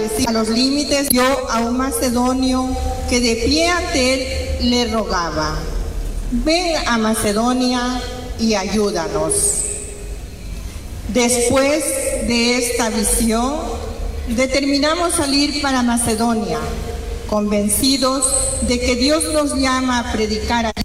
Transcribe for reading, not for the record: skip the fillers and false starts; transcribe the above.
parecía a los límites, vio a un macedonio que de pie ante él le rogaba: ven a Macedonia y ayúdanos. Después de esta visión, determinamos salir para Macedonia, convencidos de que Dios nos llama a predicar allí